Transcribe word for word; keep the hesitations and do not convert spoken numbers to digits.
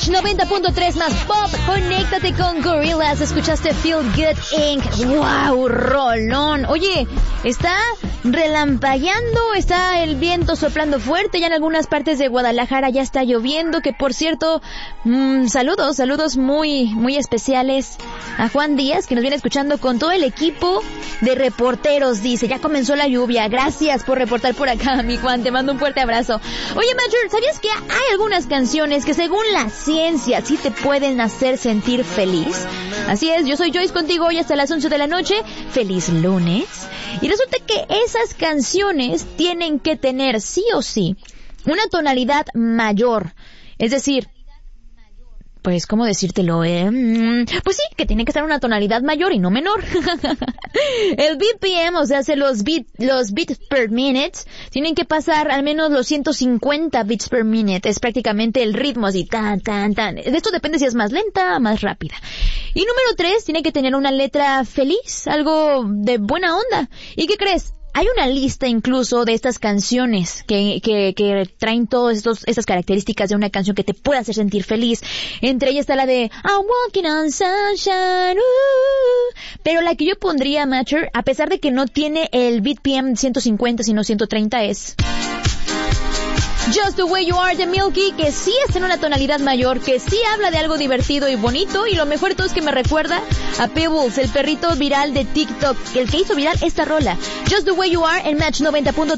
noventa punto tres más pop. Conéctate con Gorillaz. Escuchaste Feel Good incorporated. ¡Wow! Rolón. Oye, está relampagueando, está el viento soplando fuerte. Ya en algunas partes de Guadalajara ya está lloviendo. Que por cierto, mmm, saludos, saludos muy, muy especiales a Juan Díaz, que nos viene escuchando con todo el equipo de reporteros. Dice, ya comenzó la lluvia. Gracias por reportar por acá, mi Juan. Te mando un fuerte abrazo. Oye, Major, ¿sabías que hay algunas canciones que según la ciencia sí te pueden hacer sentir feliz? Así es, yo soy Joyce contigo hoy hasta las once de la noche. ¡Feliz lunes! Y resulta que esas canciones tienen que tener sí o sí una tonalidad mayor. Es decir, pues, ¿cómo decírtelo? Eh? Pues sí, que tiene que estar una tonalidad mayor y no menor. El B P M, o sea, los beat, los beats per minute, tienen que pasar al menos los ciento cincuenta beats per minute. Es prácticamente el ritmo así, tan, tan, tan. De esto depende si es más lenta o más rápida. Y número tres, tiene que tener una letra feliz, algo de buena onda. ¿Y qué crees? Hay una lista incluso de estas canciones que, que, que traen todas estas características de una canción que te puede hacer sentir feliz. Entre ellas está la de I'm Walking on Sunshine, ooh. Pero la que yo pondría, Matcher, a pesar de que no tiene el B P M ciento cincuenta sino ciento treinta, es Just the Way You Are de Milky, que sí está en una tonalidad mayor, que sí habla de algo divertido y bonito, y lo mejor de todo es que me recuerda a Pebbles, el perrito viral de TikTok, el que hizo viral esta rola. Just the Way You Are en Match noventa punto tres.